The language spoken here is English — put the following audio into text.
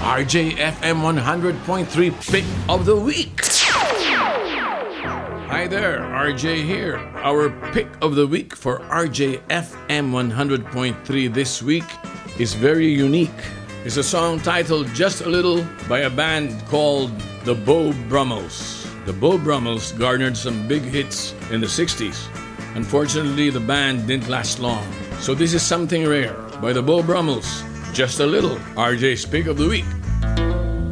RJFM 100.3 Pick of the Week. Hi there, RJ here. Our Pick of the Week for RJFM 100.3 this week is very unique. It's a song titled Just a Little by a band called the Beau Brummels. The Beau Brummels garnered some big hits in the 60s. Unfortunately, the band didn't last long. So this is something rare by the Beau Brummels. Just a Little, RJ's Pick of the Week.